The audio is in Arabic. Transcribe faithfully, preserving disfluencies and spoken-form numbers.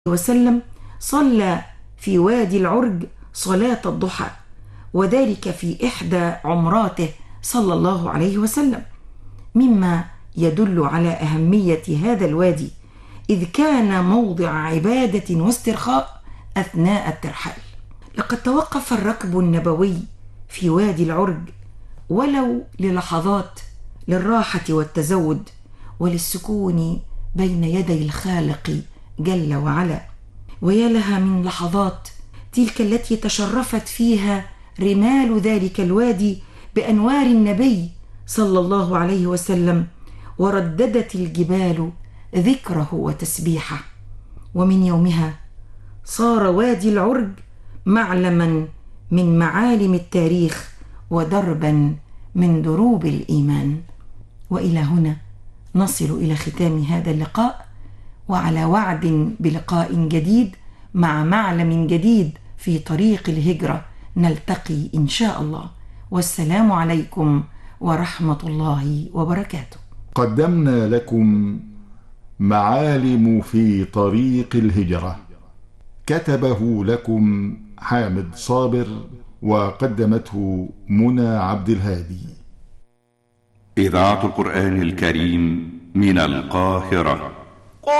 وسلم صلى في وادي العرج صلاة الضحى، وذلك في إحدى عمراته صلى الله عليه وسلم، مما يدل على أهمية هذا الوادي، إذ كان موضع عبادة واسترخاء أثناء الترحال. لقد توقف الركب النبوي في وادي العرج ولو للحظات للراحة والتزود وللسكون بين يدي الخالق جل وعلا. ويا لها من لحظات تلك التي تشرفت فيها رمال ذلك الوادي بأنوار النبي صلى الله عليه وسلم، ورددت الجبال ذكره وتسبيحه. ومن يومها صار وادي العرج معلما من معالم التاريخ ودربا من دروب الإيمان. وإلى هنا نصل إلى ختام هذا اللقاء، وعلى وعد بلقاء جديد مع معلم جديد في طريق الهجرة نلتقي إن شاء الله، والسلام عليكم ورحمة الله وبركاته. قدمنا لكم معالم في طريق الهجرة، كتبه لكم حامد صابر، وقدمته منى عبد الهادي. إذاعة القرآن الكريم من القاهرة.